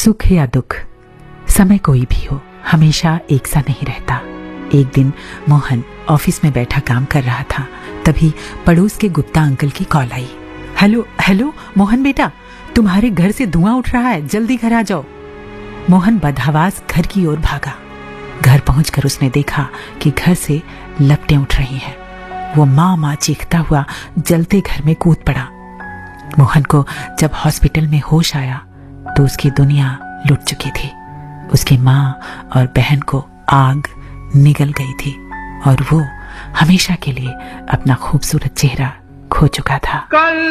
सुख या दुख, समय कोई भी हो हमेशा एक सा नहीं रहता। एक दिन मोहन ऑफिस में बैठा काम कर रहा था, तभी पड़ोस के गुप्ता अंकल की कॉल आई। हेलो हेलो मोहन बेटा, तुम्हारे घर से धुआं उठ रहा है, जल्दी घर आ जाओ। मोहन बदहवास घर की ओर भागा। घर पहुंचकर उसने देखा कि घर से लपटें उठ रही हैं। वो माँ माँ चीखता हुआ जलते घर में कूद पड़ा। मोहन को जब हॉस्पिटल में होश आया तो उसकी दुनिया लुट चुकी थी। उसकी माँ और बहन को आग निगल गई थी और वो हमेशा के लिए अपना खूबसूरत चेहरा खो चुका था।